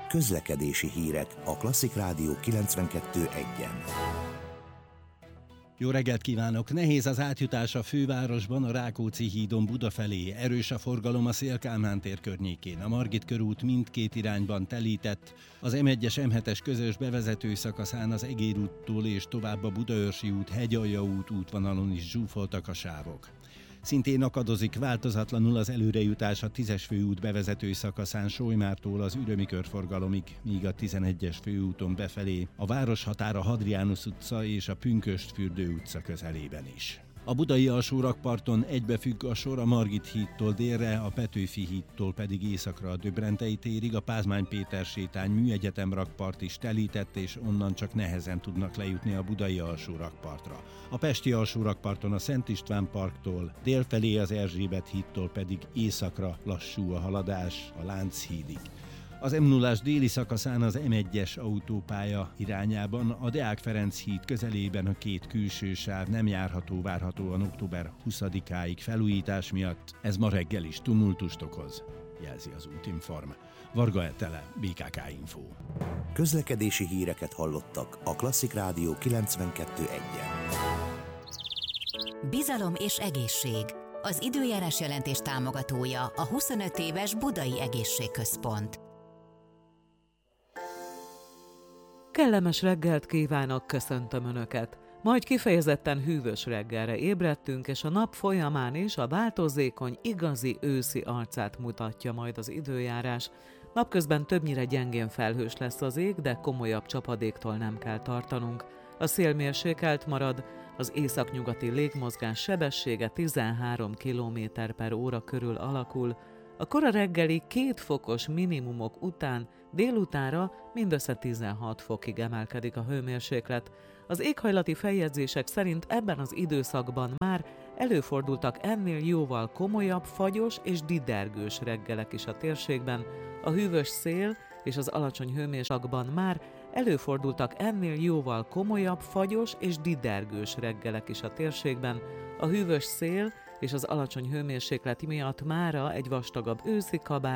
Közlekedési hírek a Klasszik Rádió 92.1-en. Jó reggelt kívánok! Nehéz az átjutás a fővárosban, a Rákóczi hídon Buda felé. Erős a forgalom a Széll-Kálmán tér környékén. A Margit körút mindkét irányban telített. Az M1-es M7-es közös bevezető szakaszán az Egér úttól és tovább a Budaörsi út, Hegyalja út útvonalon is zsúfoltak a sávok. Szintén akadozik változatlanul az előrejutás a 10-es főút bevezető szakaszán Solymártól az Ürömi körforgalomig, míg a 11-es főúton befelé a városhatára Hadrianus utca és a Pünkösdfürdő utca közelében is. A budai alsórakparton egybefügg a sor a Margit hídtól délre, a Petőfi hídtól pedig északra a Döbrentei térig, a Pázmány Péter sétány Műegyetem rakpart is telített, és onnan csak nehezen tudnak lejutni a budai alsórakpartra. A pesti alsórakparton a Szent István parktól délfelé az Erzsébet hídtól pedig északra lassú a haladás a Lánchídig. Az M0-ás déli szakaszán az M1-es autópálya irányában a Deák Ferenc híd közelében a két külső sáv nem járható várhatóan október 20-áig felújítás miatt. Ez ma reggel is tumultust okoz, jelzi az Útinform. Varga Etele, BKK Info. Közlekedési híreket hallottak a Klasszik Rádió 92.1-en. Bizalom és egészség. Az időjárás jelentés támogatója a 25 éves Budai Egészségközpont. Kellemes reggelt kívánok, köszöntöm Önöket! Majd kifejezetten hűvös reggelre ébredtünk, és a nap folyamán is a változékony, igazi őszi arcát mutatja majd az időjárás. Napközben többnyire gyengén felhős lesz az ég, de komolyabb csapadéktól nem kell tartanunk. A szél mérsékelt marad, az északnyugati légmozgás sebessége 13 km/h körül alakul. A kora reggeli 2 fokos minimumok után délutánra mindössze 16 fokig emelkedik a hőmérséklet. Az éghajlati feljegyzések szerint ebben az időszakban már előfordultak ennél jóval komolyabb, fagyos és didergős reggelek is a térségben. A hűvös szél és az alacsony hőmérsékletben már előfordultak ennél jóval komolyabb, fagyos és didergős reggelek is a térségben. A hűvös szél és az alacsony hőmérséklet miatt mára egy vastagabb őszi kabát